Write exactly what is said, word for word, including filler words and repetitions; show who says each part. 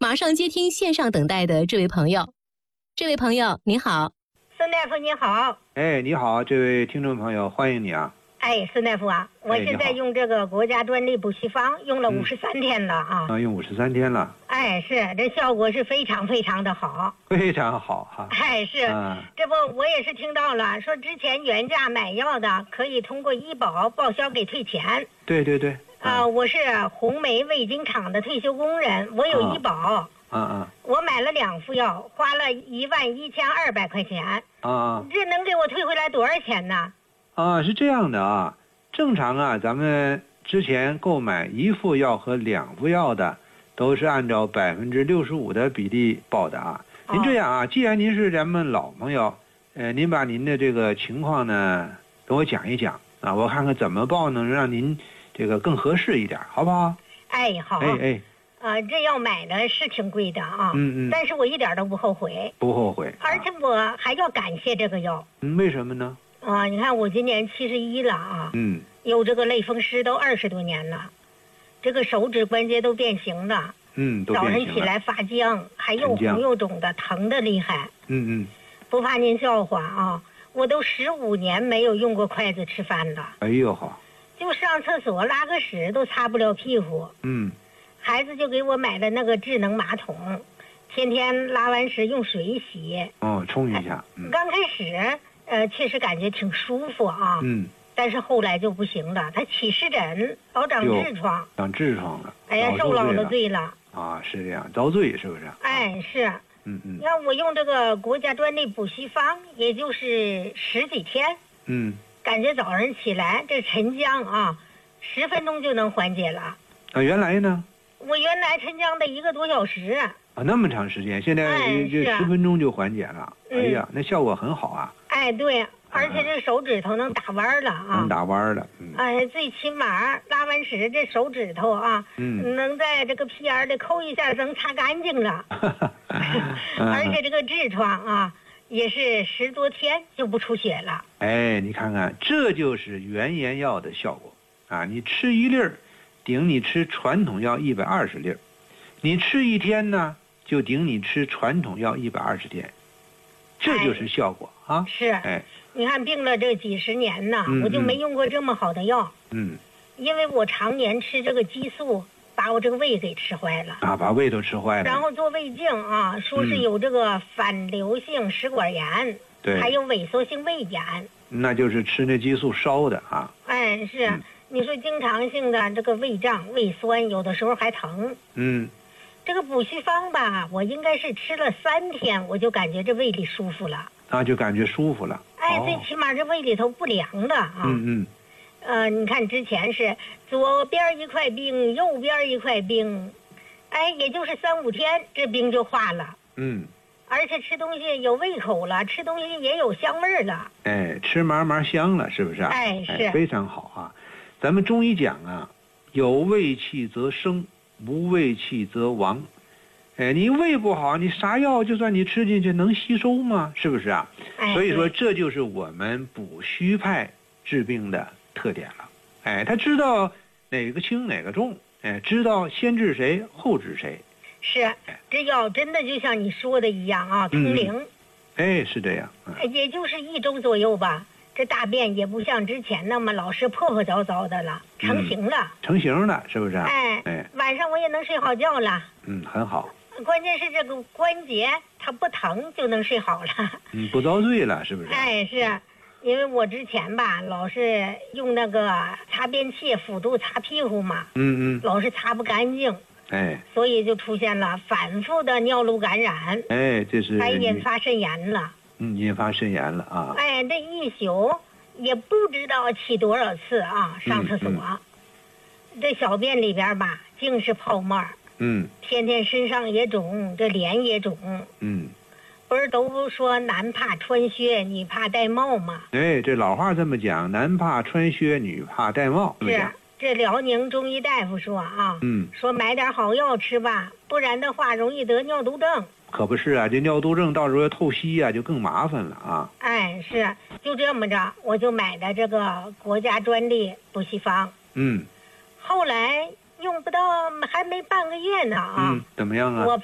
Speaker 1: 马上接听线上等待的这位朋友。这位朋友您好。
Speaker 2: 孙大夫你好。
Speaker 3: 哎，你好，这位听众朋友，欢迎你啊。
Speaker 2: 哎，孙大夫啊，我现在用这个国家专利补硒方用了五十三天了啊。
Speaker 3: 啊，用五十三天了。
Speaker 2: 哎，是，这效果是非常非常的好。
Speaker 3: 非常好哈。
Speaker 2: 哎，是，
Speaker 3: 啊、
Speaker 2: 这不我也是听到了，说之前原价买药的可以通过医保报销给退钱。
Speaker 3: 对对对。
Speaker 2: 啊、呃，我是红梅味精厂的退休工人，我有医保。
Speaker 3: 嗯嗯，
Speaker 2: 我买了两副药，花了一万一千二百块钱。
Speaker 3: 啊啊，
Speaker 2: 这能给我退回来多少钱呢？
Speaker 3: 啊，是这样的啊，正常啊，咱们之前购买一副药和两副药的，都是按照百分之六十五的比例报的啊。您这样啊，既然您是咱们老朋友，呃，您把您的这个情况呢跟我讲一讲啊，我看看怎么报能让您这个更合适一点，好不好？
Speaker 2: 哎，好。
Speaker 3: 哎哎。
Speaker 2: 呃，这药买的是挺贵的啊，
Speaker 3: 嗯嗯，
Speaker 2: 但是我一点都不后悔，
Speaker 3: 不后悔，
Speaker 2: 而且我还要感谢这个药。
Speaker 3: 嗯，为什么呢？
Speaker 2: 啊，你看我今年七十一了啊，
Speaker 3: 嗯，
Speaker 2: 有这个类风湿都二十多年了，这个手指关节都变形了，
Speaker 3: 嗯，都变形了，
Speaker 2: 早晨起来发僵，还又红又肿的，疼的厉害。
Speaker 3: 嗯嗯，
Speaker 2: 不怕您笑话啊，我都十五年没有用过筷子吃饭了。
Speaker 3: 哎呦好，
Speaker 2: 就上厕所拉个屎都擦不了屁股。
Speaker 3: 嗯。
Speaker 2: 孩子就给我买了那个智能马桶，天天拉完屎用水洗。
Speaker 3: 哦，冲一下。嗯、
Speaker 2: 刚开始，呃，确实感觉挺舒服啊。
Speaker 3: 嗯。
Speaker 2: 但是后来就不行了，他起湿疹，老长痔疮。
Speaker 3: 长痔疮了。
Speaker 2: 哎呀，受老了罪了。
Speaker 3: 啊，是这样，遭罪是不是？
Speaker 2: 哎，是。
Speaker 3: 嗯嗯。
Speaker 2: 你看我用这个国家专利补硒方，也就是十几天。
Speaker 3: 嗯。
Speaker 2: 感觉早上起来这沉僵啊，十分钟就能缓解了。
Speaker 3: 啊，原来呢？
Speaker 2: 我原来沉僵的一个多小时啊，
Speaker 3: 那么长时间，现在这十分钟就缓解了。哎呀，那效果很好啊。
Speaker 2: 哎，对，而且这手指头能打弯了啊，
Speaker 3: 能打弯了。
Speaker 2: 哎，最起码拉完屎这手指头啊，
Speaker 3: 嗯，
Speaker 2: 能在这个屁眼里抠一下，能擦干净了。而且这个痔疮啊，也是十多天就不出血了。
Speaker 3: 哎，你看看，这就是原研药的效果啊！你吃一粒儿。顶你吃传统药一百二十粒儿，你吃一天呢，就顶你吃传统药一百二十天，这就是效果、哎、啊！
Speaker 2: 是，
Speaker 3: 哎，
Speaker 2: 你看病了这几十年呢、嗯，我就没用过这么好的药。
Speaker 3: 嗯，
Speaker 2: 因为我常年吃这个激素，把我这个胃给吃坏了
Speaker 3: 啊，把胃都吃坏了。
Speaker 2: 然后做胃镜啊，说是有这个反流性食管炎，
Speaker 3: 对、嗯，
Speaker 2: 还有萎缩性胃炎。
Speaker 3: 那就是吃那激素烧的啊。
Speaker 2: 哎，是。嗯，你说经常性的这个胃胀、胃酸，有的时候还疼。
Speaker 3: 嗯，
Speaker 2: 这个补硒方吧，我应该是吃了三天，我就感觉这胃里舒服了。
Speaker 3: 啊，就感觉舒服了。
Speaker 2: 哎，最起码这胃里头不凉的啊。
Speaker 3: 嗯嗯。
Speaker 2: 呃，你看之前是左边一块冰，右边一块冰，哎，也就是三五天，这冰就化了。
Speaker 3: 嗯。
Speaker 2: 而且吃东西有胃口了，吃东西也有香味了。
Speaker 3: 哎，吃嘛嘛香了，是不是？
Speaker 2: 哎，是。
Speaker 3: 哎、非常好啊。咱们中医讲啊，有胃气则生，无胃气则亡。哎，你胃不好，你啥药就算你吃进去能吸收吗？是不是啊？
Speaker 2: 哎、
Speaker 3: 所以说这就是我们补虚派治病的特点了。哎，他知道哪个轻哪个重，哎，知道先治谁后治谁。
Speaker 2: 是，这药真的就像你说的一样啊，通灵。
Speaker 3: 嗯、哎，是这样、嗯。
Speaker 2: 也就是一周左右吧。这大便也不像之前那么老是破破糟糟的了，成型了，嗯、
Speaker 3: 成型了，是不是？
Speaker 2: 哎哎，晚上我也能睡好觉了。
Speaker 3: 嗯，很好。
Speaker 2: 关键是这个关节它不疼就能睡好了。
Speaker 3: 嗯，不遭罪了，是不是？
Speaker 2: 哎，是，因为我之前吧老是用那个擦便器辅助擦屁股嘛，
Speaker 3: 嗯嗯，
Speaker 2: 老是擦不干净。
Speaker 3: 哎，
Speaker 2: 所以就出现了反复的尿路感染。
Speaker 3: 哎，这是
Speaker 2: 还引发肾炎了。
Speaker 3: 嗯，引发肾炎了啊！
Speaker 2: 哎，这一宿也不知道起多少次啊，上厕所，
Speaker 3: 嗯
Speaker 2: 嗯、这小便里边吧尽是泡沫。
Speaker 3: 嗯，
Speaker 2: 天天身上也肿，这脸也肿。
Speaker 3: 嗯，
Speaker 2: 不是都说男怕穿靴，女怕戴帽吗？
Speaker 3: 哎，这老话这么讲，男怕穿靴，女怕戴帽。
Speaker 2: 是，这辽宁中医大夫说啊，
Speaker 3: 嗯，
Speaker 2: 说买点好药吃吧，不然的话容易得尿毒症。
Speaker 3: 可不是啊，这尿毒症到时候要透析啊，就更麻烦了啊。
Speaker 2: 哎，是，就这么着，我就买的这个国家专利补硒方。
Speaker 3: 嗯，
Speaker 2: 后来用不到还没半个月呢啊。
Speaker 3: 嗯，怎么样啊？
Speaker 2: 我